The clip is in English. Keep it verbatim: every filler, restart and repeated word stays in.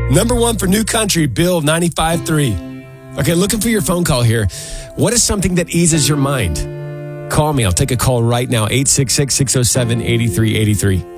Number one for New Country, Bill ninety-five three. Okay, looking for your phone call here. What is something that eases your mind? Call me. I'll take a call right now, eight six six, six oh seven, eight three eight three.